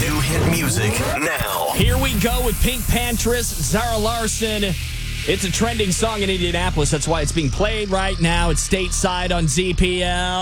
New hit music now. Here we go with Pink Panthers, Zara Larsson. It's a trending song in Indianapolis. That's why it's being played right now. It's stateside on ZPL.